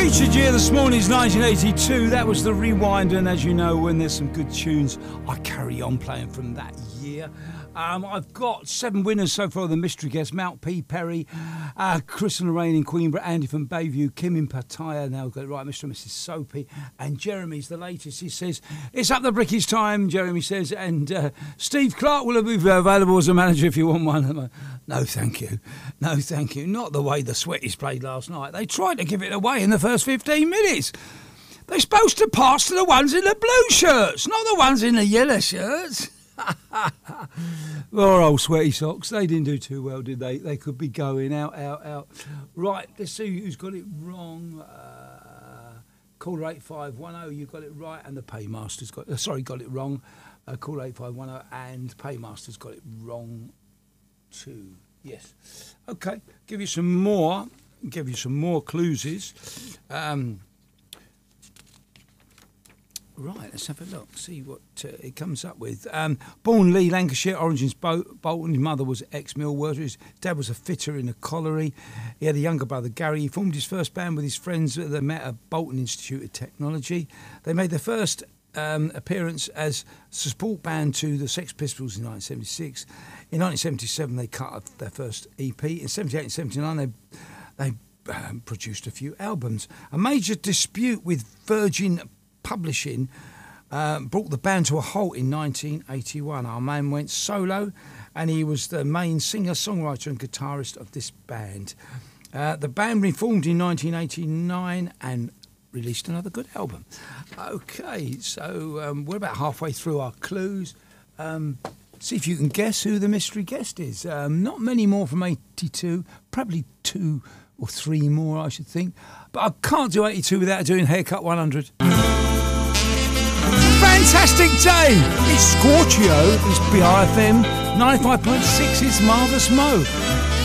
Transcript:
Featured year this morning is 1982. That was the Rewind, and as you know, when there's some good tunes, I carry on playing from that year. I've got 7 winners so far. The mystery guests: Mount P. Perry, Chris and Lorraine in Queenborough, Andy from Bayview, Kim in Pattaya. Now we've got it right, Mr. and Mrs. Soapy, and Jeremy's the latest. He says it's up the brickies time. Jeremy says, and Steve Clark will be available as a manager if you want one. No, thank you. No, thank you. Not the way the Sweaties played last night. They tried to give it away in the first 15 minutes. They're supposed to pass to the ones in the blue shirts, not the ones in the yellow shirts. Poor old Sweaty Socks. They didn't do too well, did they? They could be going out. Right, let's see who's got it wrong. Caller 8510, you got it right, and the Paymaster's got it wrong. Caller 8510 and Paymaster's got it wrong too. Yes. Okay, give you some more clues. Right, let's have a look, see what it comes up with. Born Lee, Lancashire, origins Bolton. His mother was ex-mill worker. His dad was a fitter in a colliery. He had a younger brother, Gary. He formed his first band with his friends that they met at Bolton Institute of Technology. They made their first appearance as support band to the Sex Pistols in 1976. In 1977, they cut off their first EP. In 78 and 79, they produced a few albums. A major dispute with Virgin Publishing brought the band to a halt in 1981. Our man went solo, and he was the main singer, songwriter and guitarist of this band. The band reformed in 1989 and released another good album. Okay, so we're about halfway through our clues. See if you can guess who the mystery guest is. Not many more from 82, probably 2 or 3 more, I should think. But I can't do 82 without doing Haircut 100. Fantastic day! It's Scorchio, it's BRFM 95.6, it's Marvellous Mo.